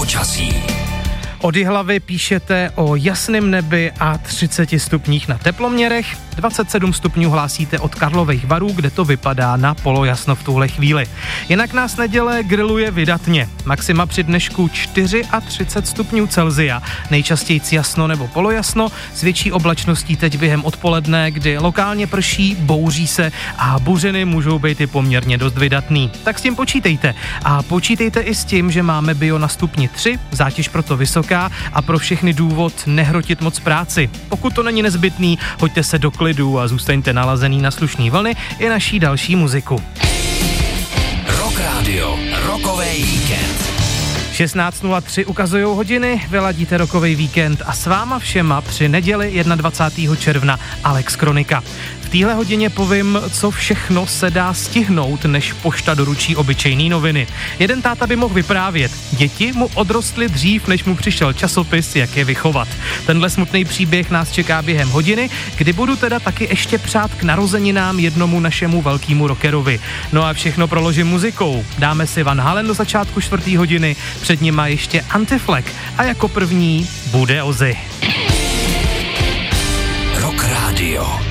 počasí. Od Jihlavy píšete o jasném nebi a 30 stupních na teploměrech, 27 stupňů hlásíte od Karlových Varů, kde to vypadá na polojasno v tuhle chvíli. Jinak nás neděle griluje vydatně. Maxima při dnešku 34 stupňů Celsia, nejčastěji jasno nebo polojasno, s větší oblačností teď během odpoledne, kdy lokálně prší, bouří se a buřiny můžou být i poměrně dost vydatný. Tak s tím počítejte. A počítejte i s tím, že máme bio na stupni 3, zátěž proto vysoká a pro všechny důvod nehrotit moc práci. Pokud to není nezbytný, hoďte se do klidu a zůstaňte nalazený na slušný vlny i naší další muziku. Rock Radio, rokový víkend. 16:03 ukazujou hodiny, vyladíte rokový víkend a s váma všema při neděli 21. června Alex Kronika. V téhle hodině povím, co všechno se dá stihnout, než pošta doručí obyčejný noviny. Jeden táta by mohl vyprávět. Děti mu odrostly dřív, než mu přišel časopis, jak je vychovat. Tenhle smutný příběh nás čeká během hodiny, kdy budu teda taky ještě přát k narozeninám jednomu našemu velkému rockerovi. No a všechno proložím muzikou. Dáme si Van Halen do začátku 4. hodiny, před nima ještě Anti-Flag a jako první bude Ozzy. Rock Radio.